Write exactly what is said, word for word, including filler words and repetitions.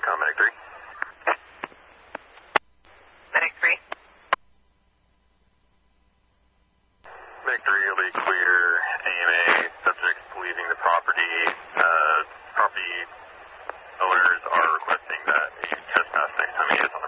com, Medic three. Medic three. Medic three will be clear A M A, subjects leaving the property. Uh, property owners are requesting that a trespass next time he is on the